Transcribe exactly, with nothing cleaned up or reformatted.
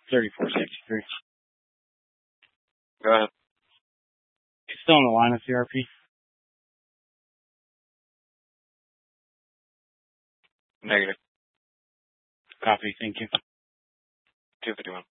thirty-four sixty-three. Go ahead. You still on the line with C R P? Negative. Copy, thank you. two fifty-one.